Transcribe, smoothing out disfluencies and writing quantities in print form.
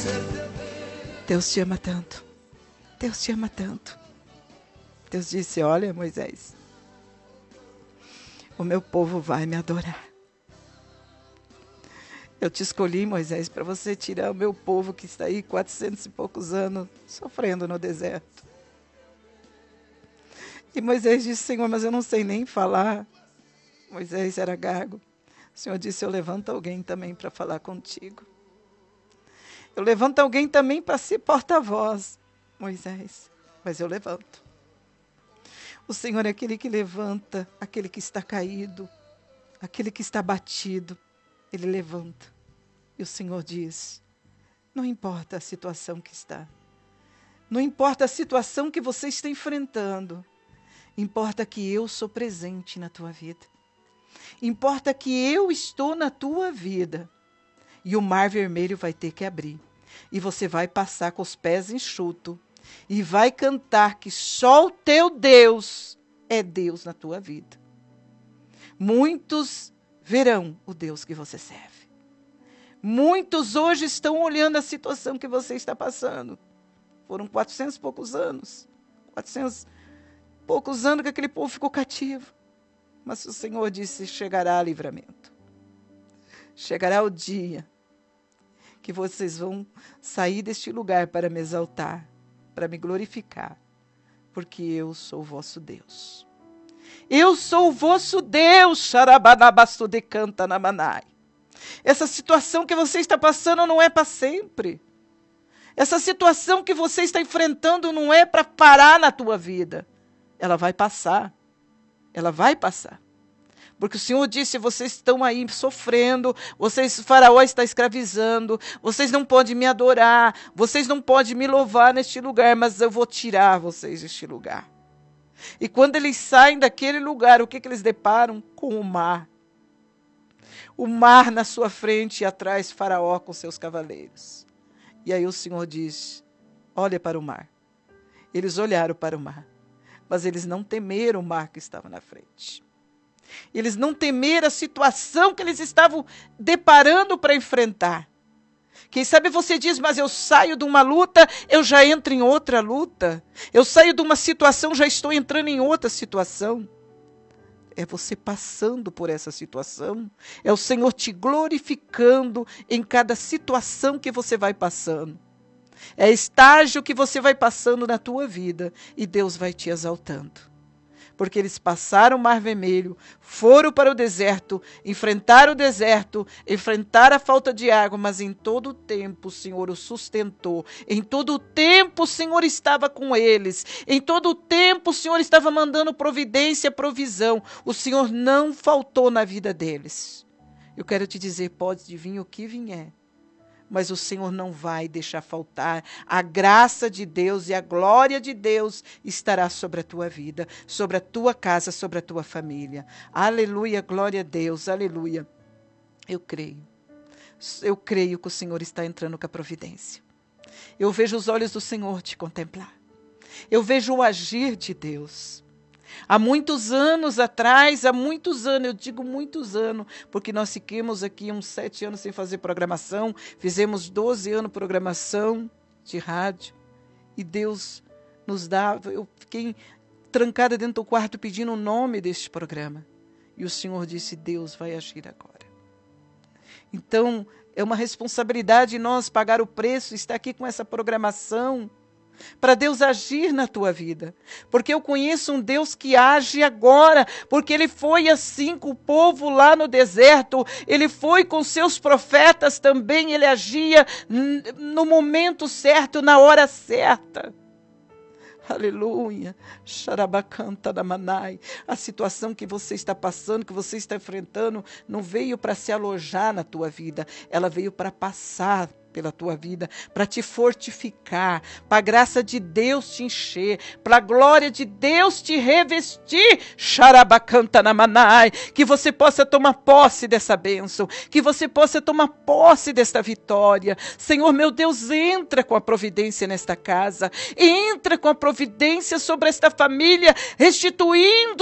Deus te ama tanto. Deus te ama tanto. Deus disse, olha, Moisés, o meu povo vai me adorar. Eu te escolhi, Moisés, para você tirar o meu povo que está aí 400 e poucos anos sofrendo no deserto. E Moisés disse, Senhor, mas eu não sei nem falar. Moisés era gago. O Senhor disse, eu levanto alguém também para falar contigo. Eu levanto alguém também para ser porta-voz, Moisés. Mas eu levanto. O Senhor é aquele que levanta, aquele que está caído, aquele que está batido. Ele levanta. E o Senhor diz, não importa a situação que está. Não importa a situação que você está enfrentando. Importa que eu sou presente na tua vida. Importa que eu estou na tua vida. E o mar vermelho vai ter que abrir. E você vai passar com os pés enxutos. E vai cantar que só o teu Deus é Deus na tua vida. Muitos verão o Deus que você serve. Muitos hoje estão olhando a situação que você está passando. Foram 400 e poucos anos. 400 e poucos anos que aquele povo ficou cativo. Mas o Senhor disse, chegará livramento. Chegará o dia que vocês vão sair deste lugar para me exaltar, para me glorificar, porque eu sou o vosso Deus. Eu sou o vosso Deus, xarabanabastu de canta na manai. Essa situação que você está passando não é para sempre. Essa situação que você está enfrentando não é para parar na tua vida. Ela vai passar. Ela vai passar. Porque o Senhor disse, vocês estão aí sofrendo, Faraó está escravizando, vocês não podem me adorar, vocês não podem me louvar neste lugar, mas eu vou tirar vocês deste lugar. E quando eles saem daquele lugar, o que eles deparam? Com o mar. O mar na sua frente e atrás Faraó com seus cavaleiros. E aí o Senhor diz, olha para o mar. Eles olharam para o mar, mas eles não temeram o mar que estava na frente. Eles não temeram a situação que eles estavam deparando para enfrentar. Quem sabe você diz, mas eu saio de uma luta, eu já entro em outra luta. Eu saio de uma situação, já estou entrando em outra situação. É você passando por essa situação. É o Senhor te glorificando em cada situação que você vai passando. É estágio que você vai passando na tua vida e Deus vai te exaltando. Porque eles passaram o Mar Vermelho, foram para o deserto, enfrentaram o deserto, enfrentaram a falta de água, mas em todo o tempo o Senhor os sustentou. Em todo o tempo o Senhor estava com eles. Em todo o tempo o Senhor estava mandando providência, provisão. O Senhor não faltou na vida deles. Eu quero te dizer, pode vir o que vier, mas o Senhor não vai deixar faltar. A graça de Deus e a glória de Deus estará sobre a tua vida, sobre a tua casa, sobre a tua família. Aleluia, glória a Deus, aleluia. Eu creio que o Senhor está entrando com a providência. Eu vejo os olhos do Senhor te contemplar. Eu vejo o agir de Deus. Há muitos anos atrás, eu digo muitos anos, porque nós ficamos aqui uns 7 anos sem fazer programação, fizemos 12 anos de programação de rádio, e Deus nos dava, eu fiquei trancada dentro do quarto pedindo o nome deste programa, e o Senhor disse, Deus vai agir agora. Então, é uma responsabilidade nós pagar o preço, estar aqui com essa programação, para Deus agir na tua vida, porque eu conheço um Deus que age agora, porque Ele foi assim com o povo lá no deserto, Ele foi com seus profetas também, Ele agia no momento certo, na hora certa. Aleluia, xarabacanta da manai. A situação que você está passando, que você está enfrentando, não veio para se alojar na tua vida, ela veio para passar pela tua vida, para te fortificar, para a graça de Deus te encher, para a glória de Deus te revestir, xarabacanta na manai, que você possa tomar posse dessa bênção, que você possa tomar posse desta vitória. Senhor meu Deus, entra com a providência nesta casa, entra com a providência sobre esta família, restituindo